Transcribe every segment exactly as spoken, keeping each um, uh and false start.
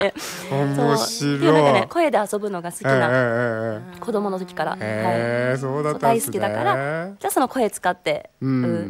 面白い。 っていうなんかね、声で遊ぶのが好きな、 えーえー子供の時から、 えーはい、 そうだったんですね。 大好きだから、じゃあその声使って、 うん、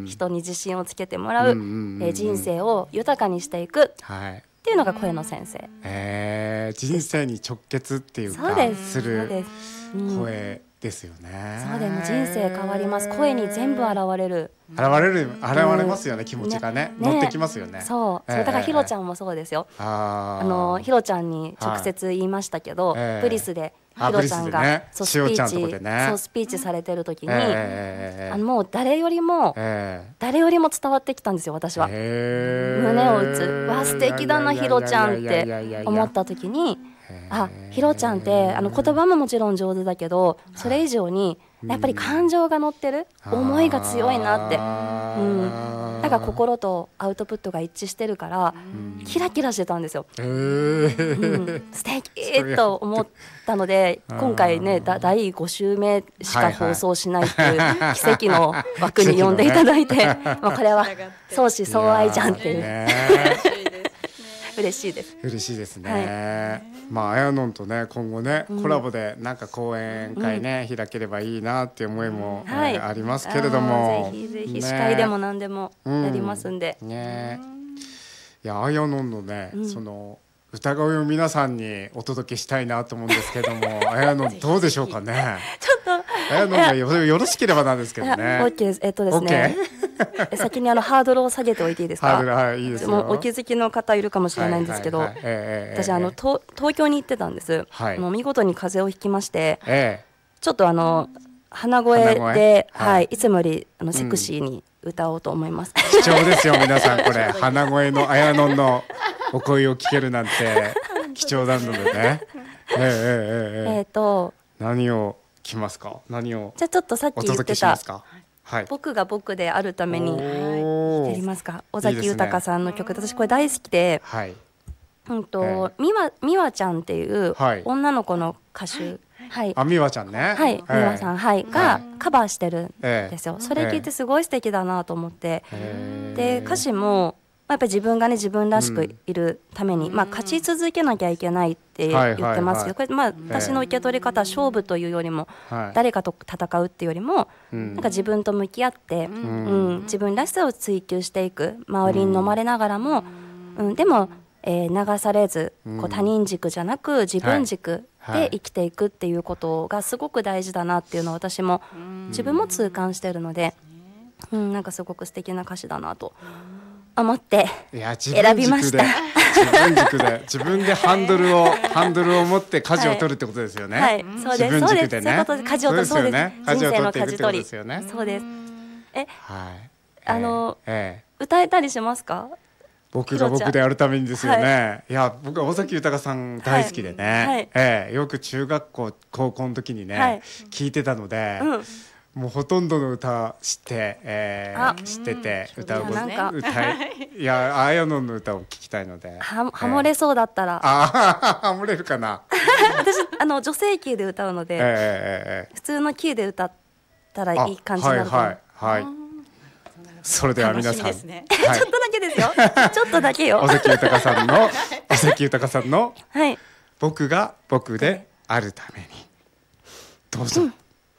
人に自信をつけてもらう、うんうんうん、えー、人生を豊かにしていく、はい、っていうのが声の先生。 えー、人生に直結っていうかする声ですよね。 そうです。人生変わります。声に全部現れる。 現れる現れますよね、うん、気持ちが ね, ね乗ってきますよね。 そう、えー、それだからひろちゃんもそうですよ。ああのひろちゃんに直接言いましたけど、えー、ブリスでひろちゃんが、ね、そうスピーチ、ね、そうスピーチされてる時に、えー、あのもう誰よりも、えー、誰よりも伝わってきたんですよ、私は。えー、胸を打つ、わ素敵だなひろちゃんって思った時に、あひろちゃんってあの言葉ももちろん上手だけど、それ以上にやっぱり感情が乗ってる、思いが強いなって、うん、だから心とアウトプットが一致してるから、キラキラしてたんですよ。えーうん、素敵と思ったので、今回ねだだいご週目しか放送しないっていう奇跡の枠に呼んでいただいて、まあこれは相思相愛じゃんっていう。嬉しいです。 嬉しいですね。はい、まああやのんとね今後ね、うん、コラボでなんか講演会ね、うん、開ければいいなっていう思いも、うんはいえー、ありますけれども、 ぜひぜひ、ね、司会でも何でもやりますんで。 うん、ね、いやあやのんのね、うん、その歌声を皆さんにお届けしたいなと思うんですけども、あやのんどうでしょうかね。 ちょっとあやのんが よ, よろしければなんですけどね。 OK です。えっとですね。OK? 先にあのハードルを下げておいていいですか。 ハードル、はい、いいですよ。 もうお気づきの方いるかもしれないんですけど、私あの東京に行ってたんです。はい、もう見事に風邪をひきまして、えー、ちょっとあの鼻声で、はいはい、いつもよりあのセクシーに歌おうと思います。 貴重ですよ皆さん、これ鼻声のあやのんのお声を聞けるなんて貴重なのでね。えー、えー、えー、えーと何を聞きますか。何をじゃあちょっとさっき言ってたはい、僕が僕であるためにやりますか。尾崎豊さんの曲、いいですね、私これ大好きで、はい、うんと美和美和ちゃんっていう女の子の歌手、はいはい、あ美和ちゃんね、 はい美和さん、はい、がカバーしてるんですよ。それ聞いてすごい素敵だなと思って、で歌詞もやっぱり自分がね自分らしくいるために、うん、まあ勝ち続けなきゃいけないって言ってますけど、これまあ私の受け取り方は勝負というよりも、誰かと戦うっていうよりも、なんか自分と向き合って、うんうん、自分らしさを追求していく、周りに飲まれながらも、うん、でも、えー、流されず、こう他人軸じゃなく自分軸で生きていくっていうことがすごく大事だなっていうのを私も自分も痛感してるので、うん、なんかすごく素敵な歌詞だなと思って選びました。 自分軸で自分でハンドルをハンドルを持って舵を取るってことですよね。 はい、はい、そうです。そうです。そういうことで舵を取る。そうです。人生の舵取り。そうです。え、はい、あの、えー、歌えたりしますか？ 僕が僕であるためにですよね。はい、いや僕は尾崎豊さん大好きでね。はいはい、えー、よく中学校高校の時にね、はい、聞いてたので。うん、もうほとんどの歌知って、えー、知ってて歌う歌いいやあやのんの歌を聞きたいので、 はハモれそうだったら、 あハモれるかな。 私あの女性キーで歌うので、えー、普通のキーで歌ったらいい感じになると思う。はいはいはい。 それでは皆さん、ねはい、ちょっとだけですよ。ちょっとだけよ。 尾崎豊さんの尾崎豊さんの、はい、僕が僕であるためにどうぞ。うん、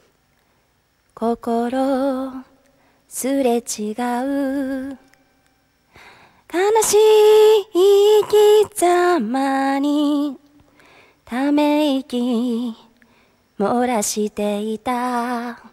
心すれ違う悲しい生き様にため息漏らしていた